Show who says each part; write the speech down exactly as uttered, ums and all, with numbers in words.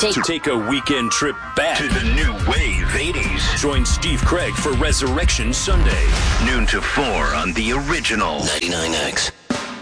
Speaker 1: Take,
Speaker 2: Take a weekend trip back
Speaker 3: To the new wave eighties.
Speaker 2: Join Steve Craig for Resurrection Sunday.
Speaker 3: Noon to four on the original
Speaker 4: ninety-nine X.